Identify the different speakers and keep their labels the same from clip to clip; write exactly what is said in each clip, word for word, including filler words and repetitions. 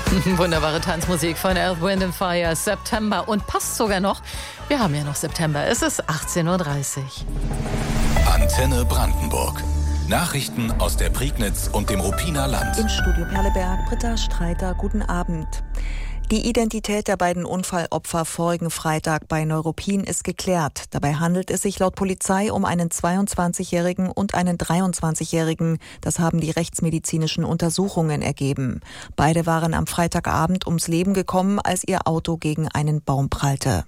Speaker 1: Wunderbare Tanzmusik von Earth, Wind and Fire, September und passt sogar noch. Wir haben ja noch September. Es ist achtzehn Uhr dreißig.
Speaker 2: Antenne Brandenburg. Nachrichten aus der Prignitz und dem Ruppiner Land.
Speaker 3: Im Studio Perleberg, Britta Streiter, guten Abend. Die Identität der beiden Unfallopfer vorigen Freitag bei Neuruppin ist geklärt. Dabei handelt es sich laut Polizei um einen zweiundzwanzigjährigen und einen dreiundzwanzigjährigen. Das haben die rechtsmedizinischen Untersuchungen ergeben. Beide waren am Freitagabend ums Leben gekommen, als ihr Auto gegen einen Baum prallte.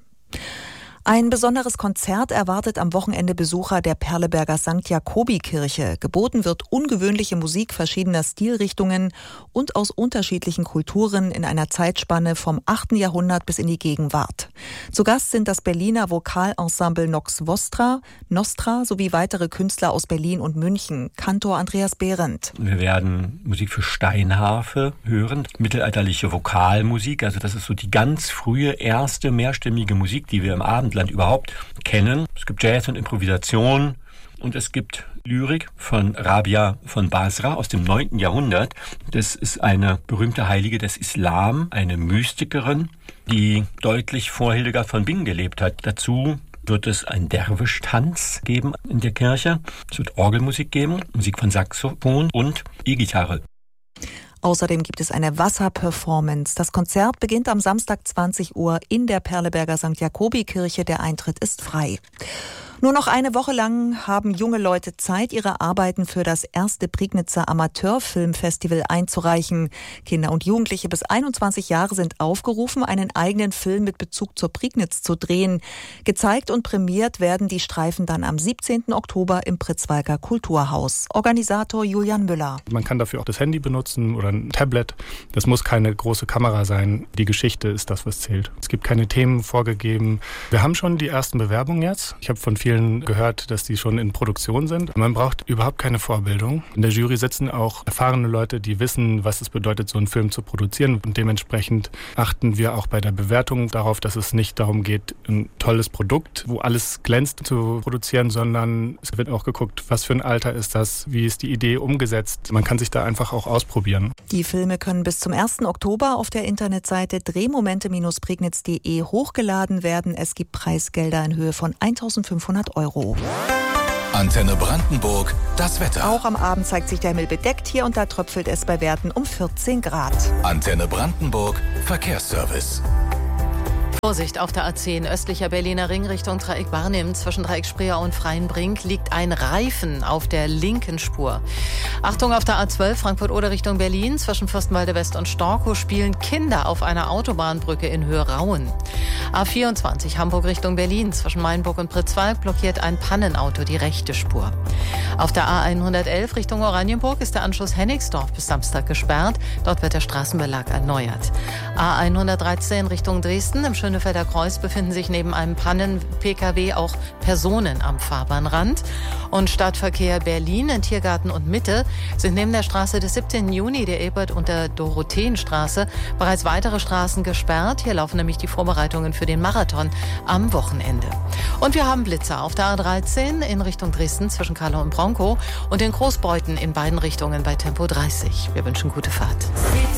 Speaker 3: Ein besonderes Konzert erwartet am Wochenende Besucher der Perleberger Sankt Jakobi-Kirche. Geboten wird ungewöhnliche Musik verschiedener Stilrichtungen und aus unterschiedlichen Kulturen in einer Zeitspanne vom achten Jahrhundert bis in die Gegenwart. Zu Gast sind das Berliner Vokalensemble Nox Vostra, Nostra sowie weitere Künstler aus Berlin und München. Kantor Andreas Behrendt.
Speaker 4: Wir werden Musik für Steinharfe hören, mittelalterliche Vokalmusik. Also das ist so die ganz frühe erste mehrstimmige Musik, die wir im Abend Land überhaupt kennen. Es gibt Jazz und Improvisation und es gibt Lyrik von Rabia von Basra aus dem neunten Jahrhundert. Das ist eine berühmte Heilige des Islam, eine Mystikerin, die deutlich vor Hildegard von Bingen gelebt hat. Dazu wird es einen Derwisch-Tanz geben in der Kirche. Es wird Orgelmusik geben, Musik von Saxophon und E-Gitarre.
Speaker 3: Außerdem gibt es eine Wasserperformance. Das Konzert beginnt am Samstag zwanzig Uhr in der Perleberger Sankt Jakobi-Kirche. Der Eintritt ist frei. Nur noch eine Woche lang haben junge Leute Zeit, ihre Arbeiten für das erste Prignitzer Amateurfilmfestival einzureichen. Kinder und Jugendliche bis einundzwanzig Jahre sind aufgerufen, einen eigenen Film mit Bezug zur Prignitz zu drehen. Gezeigt und prämiert werden die Streifen dann am siebzehnten Oktober im Pritzwalker Kulturhaus. Organisator Julian Müller.
Speaker 5: Man kann dafür auch das Handy benutzen oder ein Tablet. Das muss keine große Kamera sein. Die Geschichte ist das, was zählt. Es gibt keine Themen vorgegeben. Wir haben schon die ersten Bewerbungen jetzt. Ich habe von vielen gehört, dass die schon in Produktion sind. Man braucht überhaupt keine Vorbildung. In der Jury sitzen auch erfahrene Leute, die wissen, was es bedeutet, so einen Film zu produzieren. Und dementsprechend achten wir auch bei der Bewertung darauf, dass es nicht darum geht, ein tolles Produkt, wo alles glänzt, zu produzieren, sondern es wird auch geguckt, was für ein Alter ist das, wie ist die Idee umgesetzt. Man kann sich da einfach auch ausprobieren.
Speaker 3: Die Filme können bis zum ersten Oktober auf der Internetseite drehmomente Bindestrich prignitz punkt de hochgeladen werden. Es gibt Preisgelder in Höhe von eintausendfünfhundert Euro.
Speaker 2: Antenne Brandenburg, das Wetter.
Speaker 3: Auch am Abend zeigt sich der Himmel bedeckt. Hier und da tröpfelt es bei Werten um vierzehn Grad.
Speaker 2: Antenne Brandenburg, Verkehrsservice.
Speaker 1: Vorsicht auf der A zehn, östlicher Berliner Ring Richtung Dreieck Barnim. Zwischen Dreieck Spreeau und Freienbrink liegt ein Reifen auf der linken Spur. Achtung auf der A zwölf, Frankfurt-Oder Richtung Berlin. Zwischen Fürstenwalde West und Storkow spielen Kinder auf einer Autobahnbrücke in Höhe Rauen. A vierundzwanzig, Hamburg Richtung Berlin. Zwischen Mainburg und Pritzwalk blockiert ein Pannenauto die rechte Spur. Auf der A hundertelf Richtung Oranienburg ist der Anschluss Hennigsdorf bis Samstag gesperrt. Dort wird der Straßenbelag erneuert. A hundertdreizehn Richtung Dresden. Im Schönefelder Kreuz befinden sich neben einem Pannen-P K W auch Personen am Fahrbahnrand. Und Stadtverkehr Berlin in Tiergarten und Mitte sind neben der Straße des siebzehnten Juni, der Ebert- und der Dorotheenstraße, bereits weitere Straßen gesperrt. Hier laufen nämlich die Vorbereitungen für den Marathon am Wochenende. Und wir haben Blitzer auf der A dreizehn in Richtung Dresden zwischen Karlau und Bronkow und in Großbeuthen in beiden Richtungen bei Tempo dreißig. Wir wünschen gute Fahrt.